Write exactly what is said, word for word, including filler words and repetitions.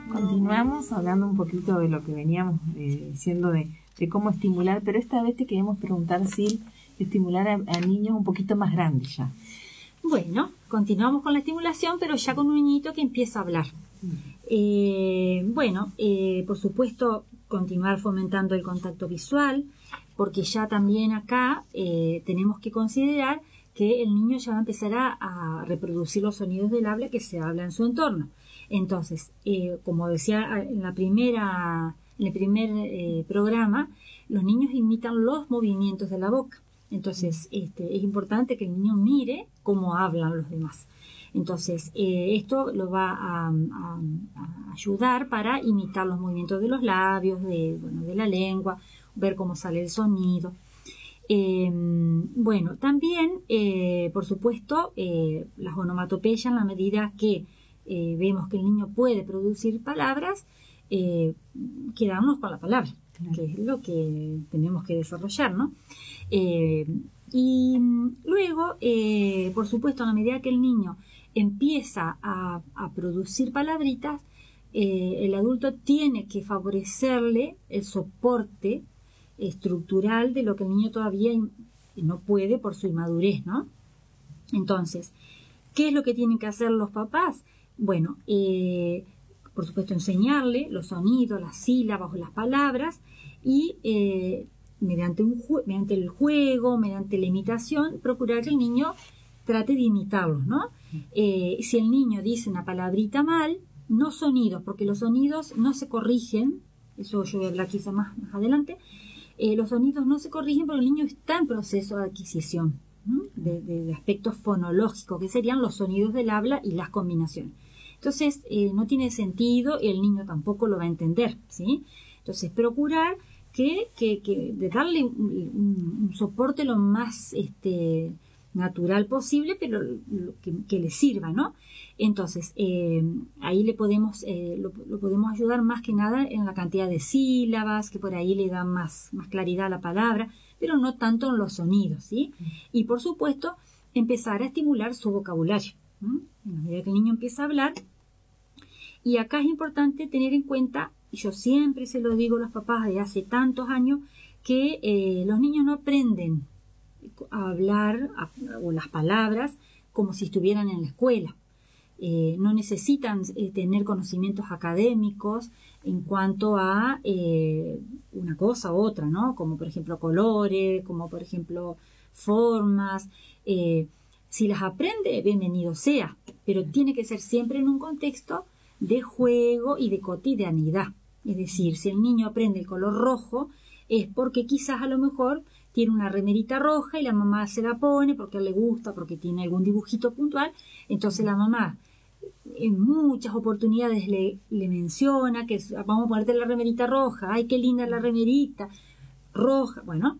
Continuamos hablando un poquito de lo que veníamos eh, diciendo de, de cómo estimular, pero esta vez te queremos preguntar, Sil, estimular a, a niños un poquito más grandes ya. Bueno, continuamos con la estimulación, pero ya con un niñito que empieza a hablar. Mm. Eh, bueno, eh, por supuesto, continuar fomentando el contacto visual, porque ya también acá eh, tenemos que considerar que el niño ya va a empezar a, a reproducir los sonidos del habla que se habla en su entorno. Entonces, eh, como decía en la primera, en el primer eh, programa, los niños imitan los movimientos de la boca. Entonces, este, es importante que el niño mire cómo hablan los demás. Entonces, eh, esto lo va a, a, a ayudar para imitar los movimientos de los labios, de, bueno, de la lengua, ver cómo sale el sonido. Eh, bueno, también, eh, por supuesto, eh, las onomatopeyas, en la medida que eh, vemos que el niño puede producir palabras, eh, quedarnos con la palabra, claro, que es lo que tenemos que desarrollar, ¿no? Eh, y luego, eh, por supuesto, a la medida que el niño empieza a, a producir palabritas, eh, el adulto tiene que favorecerle el soporte estructural de lo que el niño todavía no puede por su inmadurez, ¿no? Entonces, ¿qué es lo que tienen que hacer los papás? Bueno, eh, por supuesto, enseñarle los sonidos, las sílabas o las palabras y eh, mediante, un mediante el juego, mediante la imitación, procurar que el niño trate de imitarlos, ¿no? Eh, si el niño dice una palabrita mal, no sonidos, porque los sonidos no se corrigen, eso yo voy a hablar quizá más, más adelante, eh, los sonidos no se corrigen porque el niño está en proceso de adquisición, ¿no? de, de, de aspectos fonológicos, que serían los sonidos del habla y las combinaciones. Entonces, eh, no tiene sentido y el niño tampoco lo va a entender, ¿sí? Entonces, procurar que, que, que de darle un, un, un soporte lo más este, natural posible, pero lo, que, que le sirva, ¿no? Entonces, eh, ahí le podemos, eh, lo, lo podemos ayudar más que nada en la cantidad de sílabas, que por ahí le dan más, más claridad a la palabra, pero no tanto en los sonidos, ¿sí? Y, por supuesto, empezar a estimular su vocabulario, ¿no? A medida que el niño empieza a hablar. Y acá es importante tener en cuenta, y yo siempre se lo digo a los papás de hace tantos años, que eh, los niños no aprenden a hablar a, o las palabras como si estuvieran en la escuela. Eh, no necesitan eh, tener conocimientos académicos en cuanto a eh, una cosa u otra, ¿no? Como por ejemplo colores, como por ejemplo formas. Eh, si las aprende, bienvenido sea, pero tiene que ser siempre en un contexto de juego y de cotidianidad. Es decir, si el niño aprende el color rojo, es porque quizás a lo mejor tiene una remerita roja y la mamá se la pone porque le gusta, porque tiene algún dibujito puntual. Entonces la mamá en muchas oportunidades le, le menciona que vamos a ponerte la remerita roja, ay, qué linda la remerita roja. Bueno,